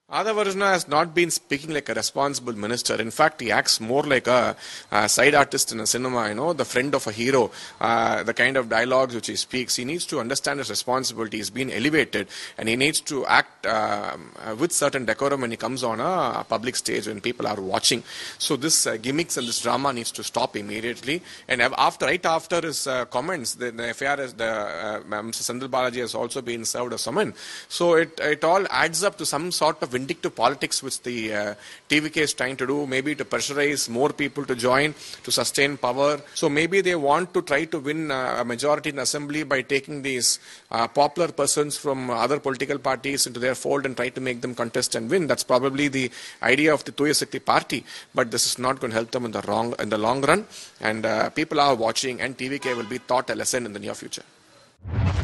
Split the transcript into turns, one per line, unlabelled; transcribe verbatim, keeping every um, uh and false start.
Adhav Arjuna has not been speaking like a responsible minister. In fact, he acts more like a, a side artist in a cinema, you know, the friend of a hero, uh, the kind of dialogues which he speaks. He needs to understand his responsibility. He's been elevated and he needs to act uh, with certain decorum when he comes on a public stage when people are watching. So this uh, gimmicks and this drama needs to stop immediately. And after, right after his uh, comments, the, the F I R, is the, uh, Mister Sandil Balaji has also been served a summon. So it, it all adds up to some sort of vindictive politics which the uh, T V K is trying to do, maybe to pressurize more people to join, to sustain power. So maybe they want to try to win uh, a majority in assembly by taking these uh, popular persons from other political parties into their fold and try to make them contest and win. That's probably the idea of the Tooya Shakti party, but this is not going to help them in the, wrong, in the long run. And uh, people are watching and T V K will be taught a lesson in the near future.